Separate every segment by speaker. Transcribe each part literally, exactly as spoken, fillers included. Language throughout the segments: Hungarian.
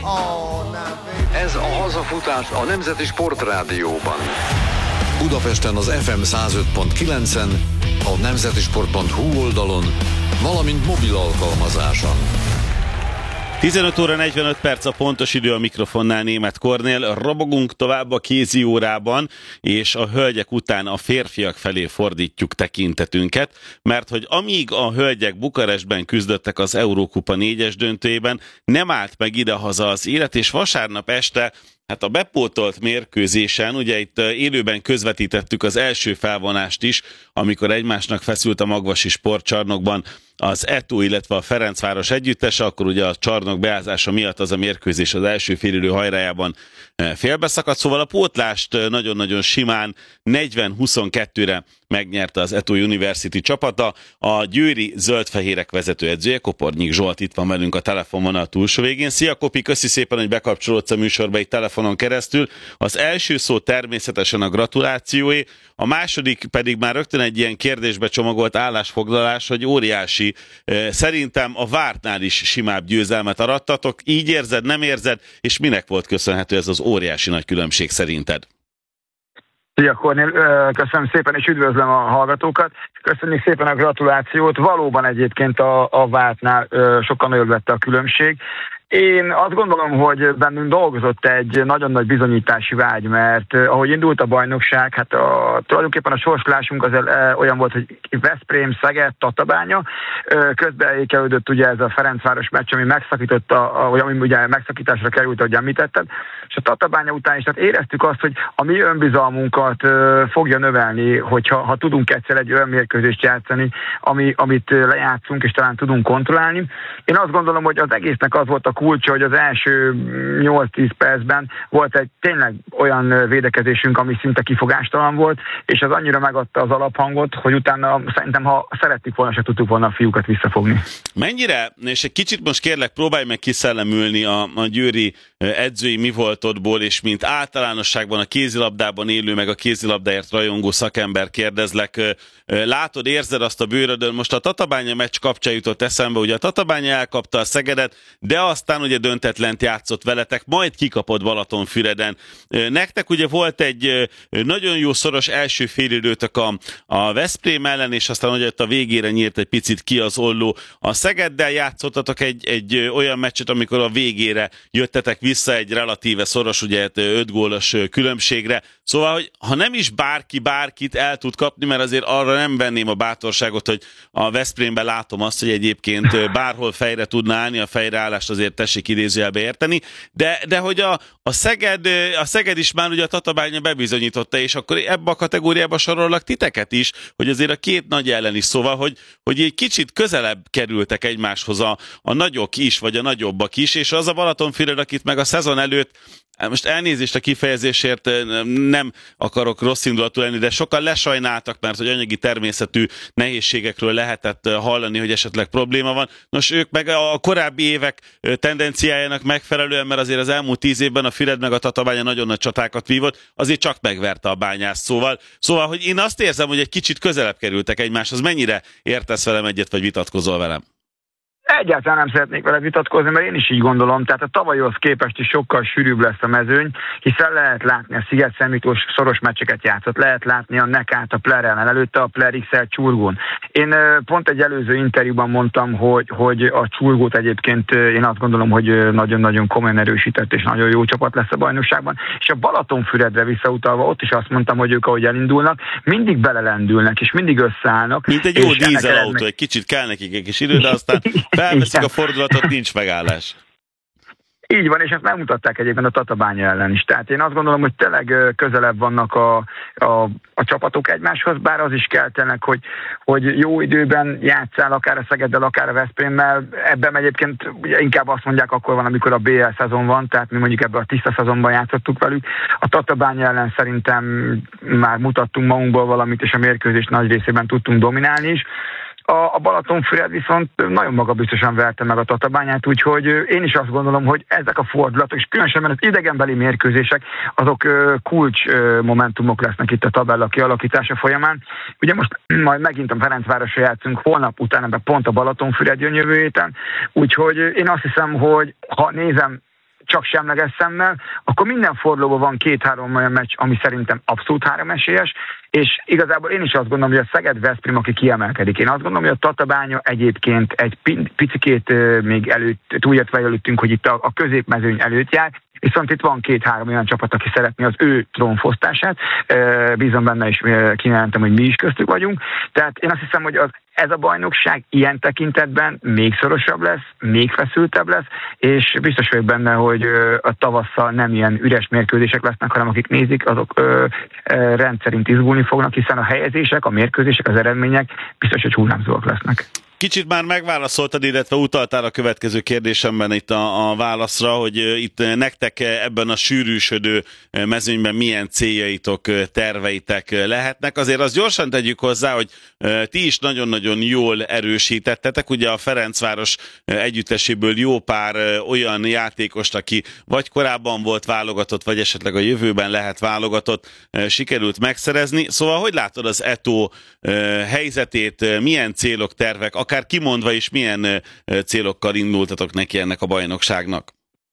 Speaker 1: Ez a hazafutás a Nemzeti Sportrádióban.
Speaker 2: Budapesten az ef em száz öt pont kilencen, a nemzetisport pont hu oldalon, valamint mobil alkalmazáson.
Speaker 3: tizenöt óra negyvenöt perc a pontos idő, a mikrofonnál Németh Kornél. Robogunk tovább a kézi órában, és a hölgyek után a férfiak felé fordítjuk tekintetünket, mert hogy amíg a hölgyek Bukarestben küzdöttek az Eurókupa négyes döntőjében, nem állt meg idehaza az élet, és vasárnap este hát a bepótolt mérkőzésen, ugye itt élőben közvetítettük az első felvonást is, amikor egymásnak feszült a Magvasi Sportcsarnokban az é té o, illetve a Ferencváros együttese, akkor ugye a csarnok beázása miatt az a mérkőzés az első félidő hajrájában félbeszakadt, szóval a pótlást nagyon-nagyon simán negyven huszonkettőre megnyerte az é té o University csapata. A győri zöldfehérek vezetőedzője, Kopornyik Zsolt itt van velünk a telefonvonal túlsó végén. Szia Kopi, köszi szépen, hogy bekapcsolódsz a műsorba egy telefonon keresztül. Az első szó természetesen a gratulációé, a második pedig már rögtön egy ilyen kérdésbe csomagolt állásfoglalás, hogy óriási, szerintem a vártnál is simább győzelmet arattatok. Így érzed, nem érzed, és minek volt köszönhető ez az óriási nagy különbség szerinted?
Speaker 4: Szia Kornél, köszönöm szépen, és üdvözlöm a hallgatókat. Köszönjük szépen a gratulációt. Valóban egyébként a, a vártnál sokkal nagyobb lett a különbség. Én azt gondolom, hogy bennünk dolgozott egy nagyon nagy bizonyítási vágy, mert eh, ahogy indult a bajnokság, hát a, tulajdonképpen a sorsolásunk az eh, olyan volt, hogy Veszprém, Szeged, Tatabánya, eh, közben ékelődött ugye ez a Ferencváros meccs, ami megszakította, ami ugye megszakításra került, ahogy említetted, és a Tatabánya után is, tehát éreztük azt, hogy a mi önbizalmunkat eh, fogja növelni, hogyha ha tudunk egyszer egy olyan mérkőzést játszani, ami, amit lejátszunk, és talán tudunk kontrollálni. Én azt gondolom, hogy az egésznek az volt a kulcsa, hogy az első nyolc-tíz percben volt egy tényleg olyan védekezésünk, ami szinte kifogástalan volt, és az annyira megadta az alaphangot, hogy utána szerintem, ha szerettük volna, se tudtuk volna a fiúkat visszafogni.
Speaker 3: Mennyire, és egy kicsit most kérlek, próbálj meg kiszellemülni a, a győri edzői mi voltodból, és mint általánosságban a kézilabdában élő, meg a kézilabdáért rajongó szakember kérdezlek, látod, érzed azt a bőrödön, most a Tatabánya meccs kapcsán jutott eszembe, ugye a Tatabánya elkapta a Szegedet, de aztán ugye döntetlent játszott veletek, majd kikapott Balatonfüreden. Nektek ugye volt egy nagyon jó szoros első félidőtök a, a Veszprém ellen, és aztán ugye a végére nyírt egy picit ki az olló. A Szegeddel játszottatok egy, egy olyan meccset, amikor a végére jöttetek vissza egy relatíve szoros, ugye öt gólos különbségre. Szóval, hogy ha nem is bárki bárkit el tud kapni, mert azért arra nem venném a bátorságot, hogy a Veszprémben látom azt, hogy egyébként bárhol fejre tudna állni, a fejreállást azért tessék idézőjelbe érteni, de, de hogy a, a, Szeged, a Szeged is már ugye a Tatabánya bebizonyította, és akkor ebbe a kategóriába sorollak titeket is, hogy azért a két nagy ellen is, szóval, hogy, hogy egy kicsit közelebb kerültek egymáshoz a, a nagyok is, vagy a nagyobbak is, és az a Balatonfüred, akit meg a szezon előtt, most elnézést a kifejezésért, nem akarok rossz indulatú lenni, de sokan lesajnáltak, mert hogy anyagi természetű nehézségekről lehetett hallani, hogy esetleg probléma van. Nos, ők meg a korábbi évek tendenciájának megfelelően, mert azért az elmúlt tíz évben a Füred meg a Tatabánya nagyon nagy csatákat vívott, azért csak megverte a Bányászt. Szóval, szóval, hogy én azt érzem, hogy egy kicsit közelebb kerültek egymáshoz. Mennyire értesz velem egyet, vagy vitatkozol velem?
Speaker 4: Egyáltalán nem szeretnék vele vitatkozni, mert én is így gondolom. Tehát a tavalyhoz képest is sokkal sűrűbb lesz a mezőny, hiszen lehet látni a Sziget-Szentmiklós szoros meccseket játszott, lehet látni a Nekát a Player ellen, előtte a Player iksz el Csurgón. Én pont egy előző interjúban mondtam, hogy, hogy a Csurgót egyébként én azt gondolom, hogy nagyon-nagyon komolyan erősített, és nagyon jó csapat lesz a bajnokságban. És a Balatonfüredre visszautalva, ott is azt mondtam, hogy ők, ahogy elindulnak, mindig belelendülnek, és mindig összeállnak.
Speaker 3: Mint egy jó dízelautó, egy kicsit kell nekik egy kis idő, de aztán felveszik a fordulatot, nincs megállás.
Speaker 4: Így van, és ezt megmutatták egyébként a Tatabánya ellen is. Tehát én azt gondolom, hogy tényleg közelebb vannak a, a, a csapatok egymáshoz, bár az is keltenek, hogy, hogy jó időben játsszál akár a Szegeddel, akár a Veszprémmel. Ebben egyébként inkább azt mondják, akkor van, amikor a bé el szezon van, tehát mi mondjuk ebben a tiszta szezonban játszottuk velük. A Tatabánya ellen szerintem már mutattunk magunkból valamit, és a mérkőzés nagy részében tudtunk dominálni is. A Balatonfüred viszont nagyon magabiztosan verte meg a Tatabányát, úgyhogy én is azt gondolom, hogy ezek a fordulatok, és különösen az idegenbeli mérkőzések, azok kulcs momentumok lesznek itt a tabella kialakítása folyamán. Ugye most majd megint a Ferencvárosra játszunk, holnap utána pont a Balatonfüred jön jövő héten, úgyhogy én azt hiszem, hogy ha nézem csak semleges szemmel, akkor minden fordulóban van két-három olyan meccs, ami szerintem abszolút három esélyes, és igazából én is azt gondolom, hogy a Szeged-Veszprém, aki kiemelkedik. Én azt gondolom, hogy a Tatabánya egyébként egy picikét még előtt, túljöttve előttünk, hogy itt a, a középmezőny előtt jár, viszont itt van két-három olyan csapat, aki szeretné az ő trónfosztását. Bízom benne, és kijelentem, hogy mi is köztük vagyunk. Tehát én azt hiszem, hogy az, ez a bajnokság ilyen tekintetben még szorosabb lesz, még feszültebb lesz, és biztos vagyok benne, hogy a tavasszal nem ilyen üres mérkőzések lesznek, hanem akik nézik, azok rendszerint izgulni fognak, hiszen a helyezések, a mérkőzések, az eredmények biztos, hogy hullámzóak lesznek.
Speaker 3: Kicsit már megválaszoltad, illetve utaltál a következő kérdésemben itt a, a válaszra, hogy itt nektek ebben a sűrűsödő mezőnyben milyen céljaitok, terveitek lehetnek. Azért azt gyorsan tegyük hozzá, hogy ti is nagyon-nagyon jól erősítettetek. Ugye a Ferencváros együtteséből jó pár olyan játékost, aki vagy korábban volt válogatott, vagy esetleg a jövőben lehet válogatott, sikerült megszerezni. Szóval hogy látod az é té o helyzetét, milyen célok, tervek, akár kimondva is milyen célokkal indultatok neki ennek a bajnokságnak?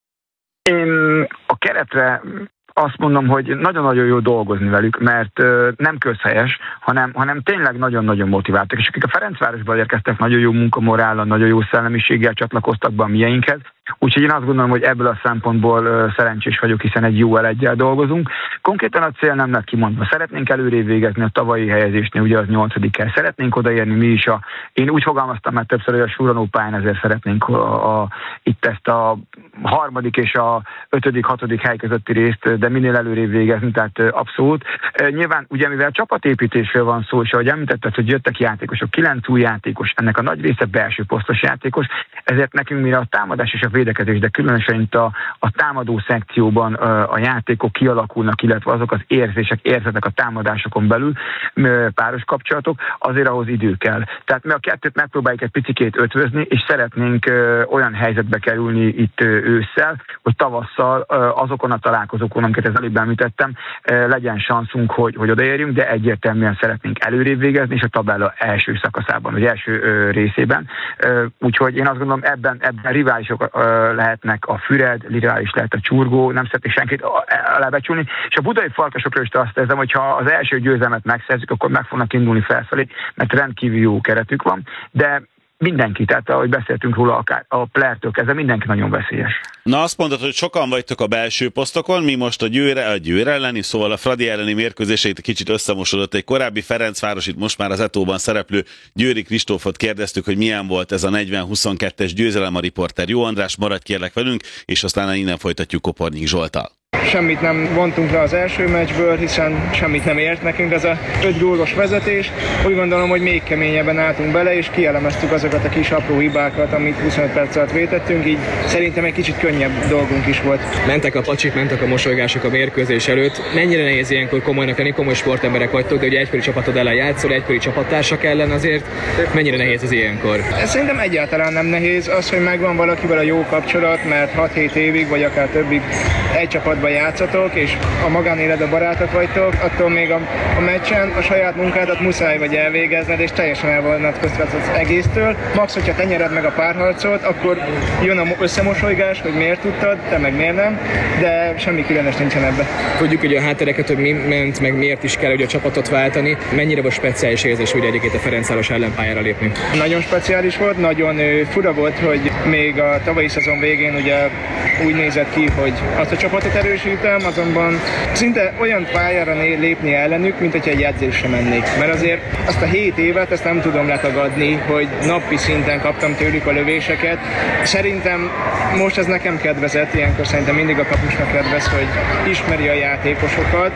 Speaker 4: Én a keretre azt mondom, hogy nagyon-nagyon jó dolgozni velük, mert nem közhelyes, hanem, hanem tényleg nagyon-nagyon motiváltak. És akik a Ferencvárosból érkeztek, nagyon jó munkamorállal, nagyon jó szellemiséggel csatlakoztak be a mieinkhez. Úgyhogy én azt gondolom, hogy ebből a szempontból szerencsés vagyok, hiszen egy jó elegyel dolgozunk. Konkrétan a cél nem lett kimondva. Szeretnénk előrébb végezni a tavalyi helyezésnél, ugye az nyolcadik kell. Szeretnénk odaérni mi is. A, én úgy fogalmaztam már többször, hogy a Suranó pályán ezért szeretnénk a, a, itt ezt a harmadik és a ötödik, hatodik hely közötti részt, de minél előrébb végezni, tehát abszolút. Nyilván ugye mivel csapatépítésről van szó, és ahogy említetted, hogy jöttek játékosok, kilenc új játékos, ennek a nagy része belső posztos játékos, ezért nekünk mire a támadás és a védekezés, de különösen itt a, a támadó szekcióban a, a játékok kialakulnak, illetve azok az érzések, érzetek a támadásokon belül, páros kapcsolatok, azért ahhoz idő kell. Tehát mi a kettőt megpróbáljuk egy picikét ötvözni, és szeretnénk ö, olyan helyzetbe kerülni itt ö, ősszel, hogy tavasszal ö, azokon a találkozókon, amiket az előbb említettem, ö, legyen sanszunk, hogy, hogy odaérjünk, de egyértelműen szeretnénk előrébb végezni, és a tabella első szakaszában, vagy első ö, részében. Ö, úgyhogy én azt gondolom, ebben, ebben riválisok ö, lehetnek a Füred, rivális lehet a Csurgó, nem szeretnék senkit lebecsülni, és a budai Farkasokról is azt érzem, hogy ha az első győzelmet megszerzik, akkor meg fognak indulni felfelé, mert rendkívül jó keretük van, de mindenki, tehát ahogy beszéltünk róla, akár a Plertől kezdve, mindenki nagyon veszélyes.
Speaker 3: Na azt mondod, hogy sokan vagytok a belső posztokon, mi most a Győr, a Győr elleni, szóval a Fradi elleni mérkőzéseit kicsit összemosodott. Egy korábbi Ferencváros, itt most már az é té o-ban szereplő Győri Kristófot kérdeztük, hogy milyen volt ez a negyven huszonkettes győzelem. A riporter Jó András, maradj kérlek velünk, és aztán innen folytatjuk Kopornyik Zsolttal.
Speaker 5: Semmit nem vontunk le az első meccsből, hiszen semmit nem ért nekünk ez a öt gólos vezetés. Úgy gondolom, hogy még keményebben álltunk bele, és kielemeztük azokat a kis apró hibákat, amit huszonöt perc alatt vétettünk, így szerintem egy kicsit könnyebb dolgunk is volt.
Speaker 6: Mentek a pacsik, mentek a mosolygások a mérkőzés előtt. Mennyire nehéz ilyenkor komolynak lenni, komoly sportemberek vagytok, de ugye egykori csapatod ellen játszol, egykori csapattársak ellen azért. Mennyire nehéz ez ilyenkor?
Speaker 5: Szerintem egyáltalán nem nehéz. Az, hogy megvan valakivel a jó kapcsolat, mert hat-hét évig, vagy akár többig egy csapatban játszatok, és a magánéletben barátok vagytok, attól még a, a meccsen a saját munkádat muszáj vagy elvégezned, és teljesen elvonatkoztatsz az egésztől. Max, hogyha te nyered meg a párharcot, akkor jön a összemosolygás, hogy miért tudtad, te meg miért nem, de semmi különös nincsen ebbe.
Speaker 6: Tudjuk ugye a háttereket, hogy mi ment, meg miért is kell ugye a csapatot váltani. Mennyire volt speciális érzés ugye egyébként a Ferencváros ellenpályára lépni?
Speaker 5: Nagyon speciális volt, nagyon ö, fura volt, hogy még a tavalyi szezon végén ugye úgy nézett ki, hogy azt a csapatot erősítem, azonban szinte olyan pályára lépni ellenük, mint hogyha egy edzésre mennék. Mert azért azt a hét évet, ezt nem tudom letagadni, hogy napi szinten kaptam tőlük a lövéseket. Szerintem most ez nekem kedvezett, ilyenkor szerintem mindig a kapusnak kedvez, hogy ismeri a játékosokat,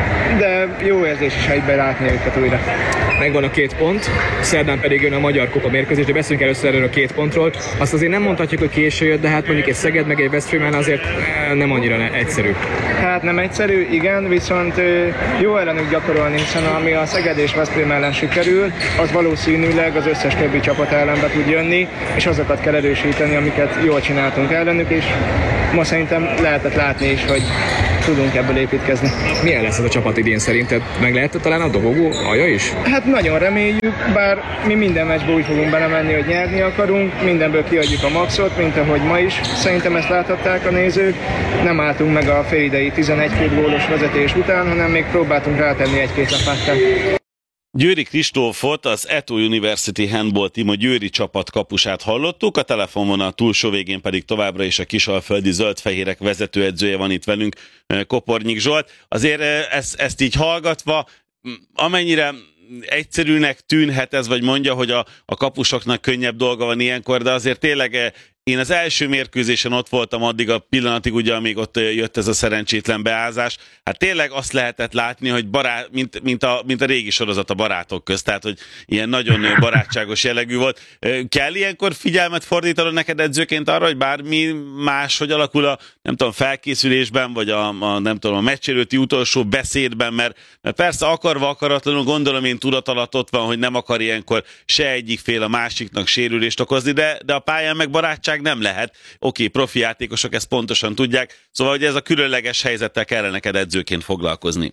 Speaker 5: de jó érzés is egyben látni őket újra.
Speaker 6: Megvan a két pont, szerdán pedig jön a Magyar Kupa mérkőzés, de beszéljünk először erről a két pontról. Azt azért nem mondhatjuk, hogy késő jött, de hát mondjuk egy Szeged meg egy Veszprémen azért nem annyira egyszerű.
Speaker 5: Hát nem egyszerű, igen, viszont jó ellenük gyakorolni, hiszen ami a Szeged és Veszprém ellen sikerül, az valószínűleg az összes többi csapat ellen be tud jönni, és azokat kell erősíteni, amiket jól csináltunk ellenük, és ma szerintem lehetett látni is, hogy tudunk ebből építkezni.
Speaker 6: Milyen lesz ez a csapat idén szerinted? Meg lehet talán a dobogó alja is?
Speaker 5: Hát nagyon reméljük, bár mi minden meccsbe úgy fogunk belemenni, hogy nyerni akarunk, mindenből kiadjuk a maxot, mint ahogy ma is. Szerintem ezt láthatták a nézők. Nem álltunk meg a félidei tizenegy-két gólos vezetés után, hanem még próbáltunk rátenni egy-két lapáttal.
Speaker 3: Győri Kristófot, az E T O University Handball Team, a győri csapat kapusát hallottuk, a telefonvonal túlsó végén pedig továbbra is a Kisalföldi Zöldfehérek vezetőedzője van itt velünk, Kopornyik Zsolt. Azért ezt, ezt így hallgatva, amennyire egyszerűnek tűnhet ez, vagy mondja, hogy a, a kapusoknak könnyebb dolga van ilyenkor, de azért tényleg én az első mérkőzésen ott voltam addig a pillanatig, ugye, amíg ott jött ez a szerencsétlen beázás. Hát tényleg azt lehetett látni, hogy barát, mint, mint, a, mint a régi sorozat a barátok közt, tehát hogy ilyen nagyon barátságos jellegű volt. Kell ilyenkor figyelmet fordítanod neked edzőként arra, hogy bármi más, hogy alakul a, nem tudom, felkészülésben, vagy a, a nem tudom, a meccs előtti utolsó beszédben, mert, mert persze akarva akaratlanul gondolom én tudat alatt ott van, hogy nem akar ilyenkor se egyik fél a másiknak sérülést okozni, de, de a pályán meg barátság nem lehet. Oké, profi játékosok ezt pontosan tudják, szóval hogy ez a különleges helyzettel kellene neked edzőként foglalkozni.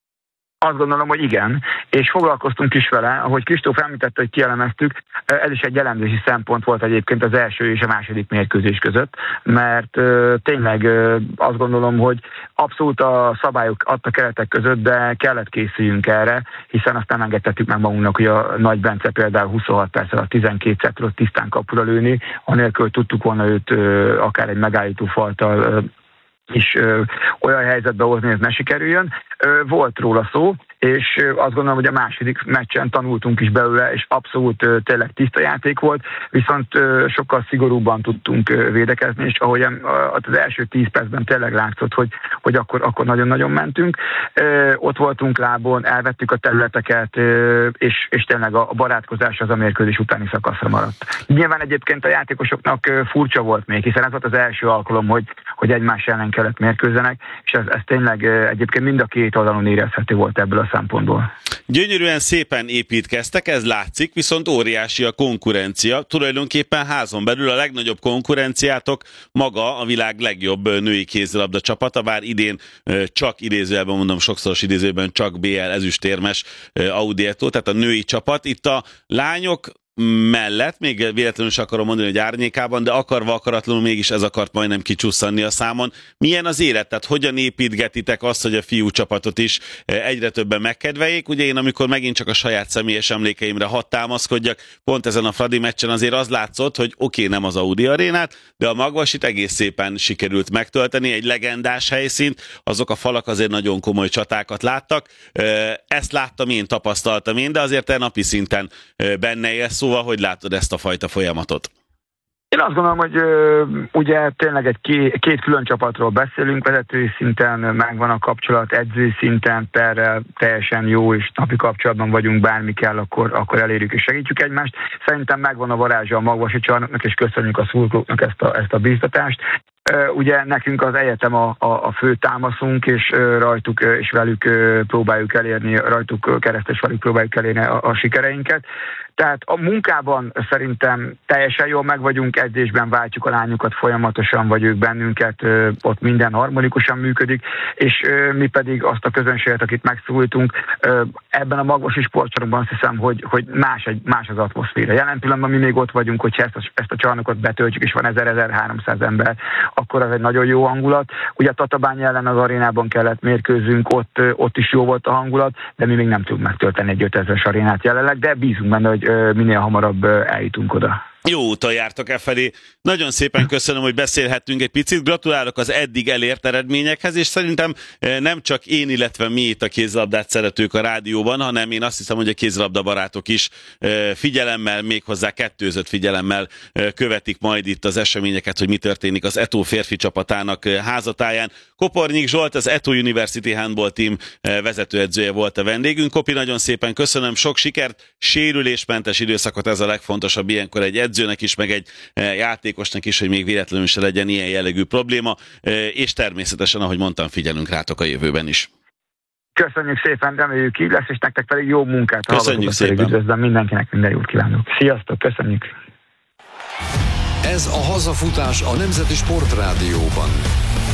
Speaker 4: Azt gondolom, hogy igen, és foglalkoztunk is vele, ahogy Kristóf említette, hogy kielemeztük, ez is egy elemzési szempont volt egyébként az első és a második mérkőzés között, mert uh, tényleg uh, azt gondolom, hogy abszolút a szabályok adta keretek között, de kellett készüljünk erre, hiszen azt nem engedtettük meg magunknak, hogy a Nagy Bence például huszonhat perc alatt tizenkétszer tudott tisztán kapura lőni, anélkül, hogy tudtuk volna őt uh, akár egy megállító falttal uh, is ö, olyan helyzetbe hozni, hogy ez ne sikerüljön. Ö, volt róla szó, és ö, azt gondolom, hogy a második meccsen tanultunk is belőle, és abszolút ö, tényleg tiszta játék volt, viszont ö, sokkal szigorúbban tudtunk ö, védekezni, és ahogy az első tíz percben tényleg látszott, hogy, hogy akkor, akkor nagyon-nagyon mentünk. Ö, ott voltunk lábon, elvettük a területeket, ö, és, és tényleg a barátkozás az a mérkőzés utáni szakaszra maradt. Nyilván egyébként a játékosoknak ö, furcsa volt még, hiszen ez volt az első alkalom, hogy, hogy egymás ellen kellett mérkőzenek, és ez, ez tényleg egyébként mind a két oldalon érezhető volt ebből a szempontból.
Speaker 3: Gyönyörűen szépen építkeztek, ez látszik, viszont óriási a konkurencia. Tulajdonképpen házon belül a legnagyobb konkurenciátok maga a világ legjobb női kézilabda csapata, bár idén csak idézőjelben mondom, sokszoros idézőben csak bé el ezüstérmes Audi E T O, tehát a női csapat. Itt a lányok mellett, még véletlenül is akarom mondani, hogy árnyékában, de akarva akaratlanul mégis ez akart majdnem kicsusszanni a számon. Milyen az élet? Tehát hogyan építgetitek azt, hogy a fiú csapatot is egyre többen megkedveljék? Ugye én, amikor megint csak a saját személyes emlékeimre hadd támaszkodjak, pont ezen a Fradi meccsen azért az látszott, hogy oké, okay, nem az Audi arénát, de a Magvasit egész szépen sikerült megtölteni, egy legendás helyszínt, azok a falak azért nagyon komoly csatákat láttak. Ezt láttam én, tapasztaltam én, de azért te napi szinten benne élsz. Szóval, hogy látod ezt a fajta folyamatot?
Speaker 4: Én azt gondolom, hogy ö, ugye tényleg egy ké, két külön csapatról beszélünk, vezetői szinten megvan a kapcsolat, edzői szinten perrel teljesen jó, és napi kapcsolatban vagyunk, bármi kell, akkor, akkor elérjük és segítjük egymást. Szerintem megvan a varázsa a Magvasi csarnoknak, és köszönjük a szurkolóknak ezt a, ezt a bíztatást. Ugye nekünk az egyetem a, a, a fő támaszunk, és rajtuk és velük próbáljuk elérni, rajtuk keresztes velük próbáljuk elérni a, a sikereinket. Tehát a munkában szerintem teljesen jól meg vagyunk, edzésben váltjuk a lányokat folyamatosan, vagy ők bennünket, ott minden harmonikusan működik, és mi pedig azt a közönséget, akit megszólítunk, ebben a Magvasi sportcsarnokban azt hiszem, hogy, hogy más, egy, más az atmoszféra. Jelen pillanatban mi még ott vagyunk, hogyha ezt a, ezt a csarnokot betöltjük, és van ezer-ezerháromszáz ember, akkor az egy nagyon jó hangulat. Ugye Tatabány ellen az arénában kellett mérkőzünk, ott, ott is jó volt a hangulat, de mi még nem tudunk megtölteni egy ötezres arénát jelenleg, de bízunk benne, hogy minél hamarabb eljutunk oda.
Speaker 3: Jó úton jártok e felé. Nagyon szépen köszönöm, hogy beszélhettünk egy picit. Gratulálok az eddig elért eredményekhez, és szerintem nem csak én, illetve mi itt a kézilabdát szeretők a rádióban, hanem én azt hiszem, hogy a kézilabda barátok is figyelemmel, méghozzá kettőzött figyelemmel követik majd itt az eseményeket, hogy mi történik az E T O férfi csapatának házatáján. Kopornyik Zsolt, az E T O University Handball Team vezetőedzője volt a vendégünk. Kopi, nagyon szépen köszönöm, sok sikert, sérülésmentes időszakot, ez a legfontosabb ilyenkor egy edzőnek is, meg egy játékosnak is, hogy még véletlenül se legyen ilyen jellegű probléma, és természetesen, ahogy mondtam, figyelünk rátok a jövőben is.
Speaker 4: Köszönjük szépen, reméljük így lesz, és nektek pedig jó munkát.
Speaker 3: Köszönjük szépen.
Speaker 4: Üdvözlöm mindenkinek, minden jót kívánok. Sziasztok, köszönjük.
Speaker 2: Ez a hazafutás a Nemzeti Sportrádióban.